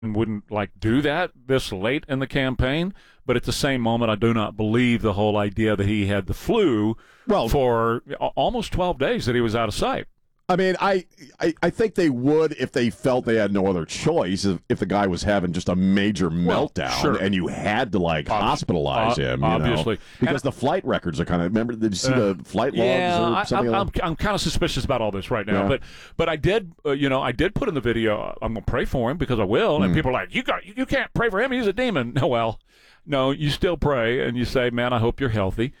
wouldn't like do that this late in the campaign. But at the same moment, I do not believe the whole idea that he had the flu for almost 12 days that he was out of sight. I mean, I think they would if they felt they had no other choice. If the guy was having just a major meltdown and you had to hospitalize him, obviously, because the flight records are kind of. Remember, did you see the flight logs or something? I'm kind of suspicious about all this right now, but I did, I did put in the video. I'm gonna pray for him because I will, and people are like, you can't pray for him. He's a demon. Well, no, you still pray and you say, man, I hope you're healthy.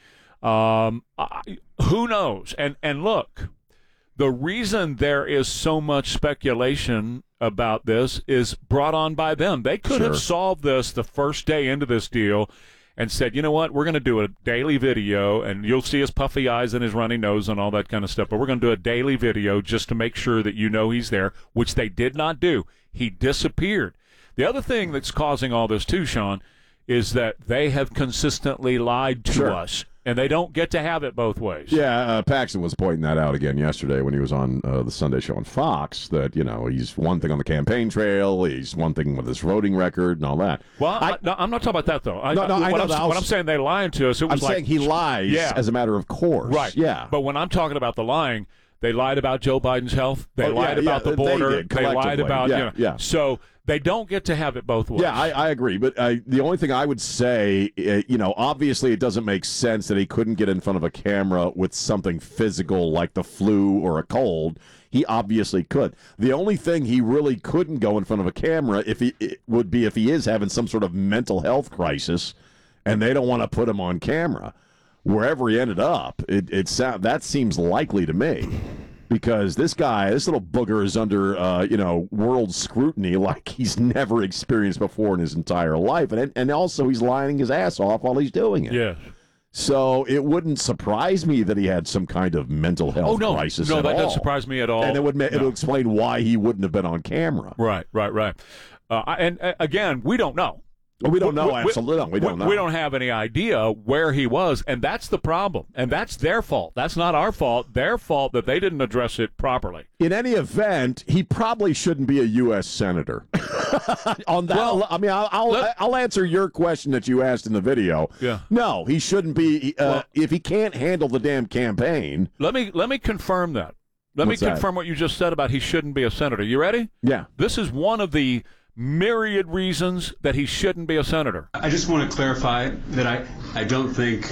Who knows? And look. The reason there is so much speculation about this is brought on by them. They could have solved this the first day into this deal and said, you know what, we're going to do a daily video, and you'll see his puffy eyes and his runny nose and all that kind of stuff, but we're going to do a daily video just to make sure that you know he's there, which they did not do. He disappeared. The other thing that's causing all this too, Sean, is that they have consistently lied to us. And they don't get to have it both ways. Yeah, Paxton was pointing that out again yesterday when he was on the Sunday show on Fox, that, he's one thing on the campaign trail, he's one thing with his voting record and all that. Well, I'm not talking about that, though. What I'm saying, they lied to us. Saying he lies as a matter of course. Right. Yeah. But when I'm talking about the lying, they lied about Joe Biden's health. They lied about the border. They lied about, So they don't get to have it both ways. Yeah, I agree. But the only thing I would say, obviously it doesn't make sense that he couldn't get in front of a camera with something physical like the flu or a cold. He obviously could. The only thing he really couldn't go in front of a camera would be if he is having some sort of mental health crisis and they don't want to put him on camera. Wherever he ended up, that seems likely to me. Because this little booger is under, world scrutiny like he's never experienced before in his entire life. And also he's lying his ass off while he's doing it. Yes. So it wouldn't surprise me that he had some kind of mental health crisis at all. No, that doesn't surprise me at all. And it would explain why he wouldn't have been on camera. Right. And again, we don't know. Well, we don't know, absolutely. We don't know. We don't have any idea where he was, and that's the problem. And that's their fault. That's not our fault. Their fault that they didn't address it properly. In any event, he probably shouldn't be a U.S. senator. On that, I'll answer your question that you asked in the video. Yeah. No, he shouldn't be. If he can't handle the damn campaign. Let me confirm that. Let me confirm what you just said about he shouldn't be a senator. You ready? Yeah. This is one of the myriad reasons that he shouldn't be a senator. I just want to clarify that I don't think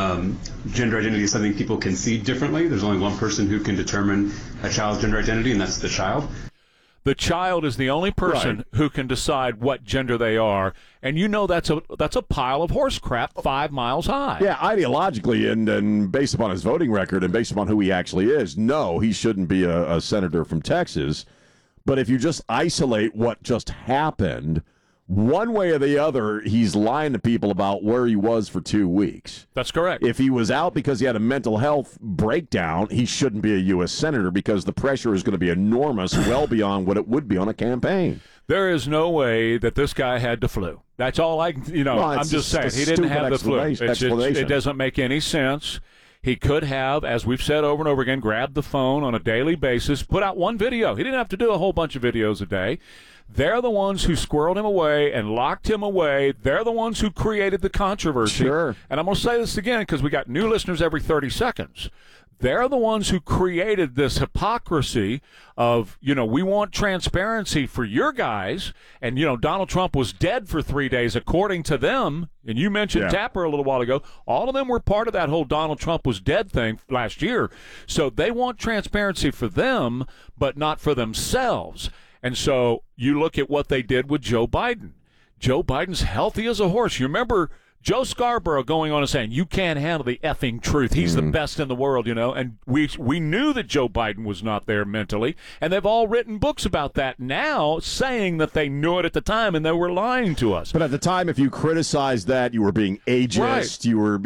gender identity is something people can see differently. There's only one person who can determine a child's gender identity, and that's the child. The child is the only person who can decide what gender they are, and that's a pile of horse crap 5 miles high. Yeah, ideologically and based upon his voting record and based upon who he actually is, no, he shouldn't be a senator from Texas. But if you just isolate what just happened, one way or the other, he's lying to people about where he was for 2 weeks. That's correct. If he was out because he had a mental health breakdown, he shouldn't be a U.S. senator because the pressure is going to be enormous, well beyond what it would be on a campaign. There is no way that this guy had the flu. That's all I'm just saying. He didn't have the flu. It doesn't make any sense. He could have, as we've said over and over again, grabbed the phone on a daily basis, put out one video. He didn't have to do a whole bunch of videos a day. They're the ones who squirreled him away and locked him away. They're the ones who created the controversy. Sure. And I'm going to say this again because we got new listeners every 30 seconds. They're the ones who created this hypocrisy of, we want transparency for your guys. And, Donald Trump was dead for 3 days, according to them. And you mentioned Tapper a little while ago. All of them were part of that whole Donald Trump was dead thing last year. So they want transparency for them, but not for themselves. And so you look at what they did with Joe Biden. Joe Biden's healthy as a horse. You remember Joe Scarborough going on and saying, you can't handle the effing truth. He's the best in the world, And we knew that Joe Biden was not there mentally. And they've all written books about that now, saying that they knew it at the time and they were lying to us. But at the time, if you criticized that, you were being ageist. You were,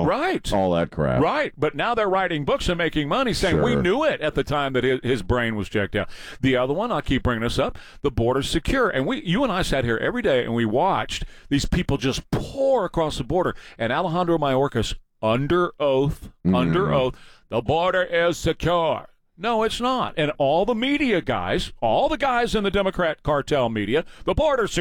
all that crap. Right. But now they're writing books and making money saying we knew it at the time that his brain was checked out. The other one, I keep bringing this up, the border's secure. And you and I sat here every day and we watched these people just pour across the border, and Alejandro Mayorkas under oath, the border is secure. No, it's not. And all the media guys, all the guys in the Democrat cartel media, the border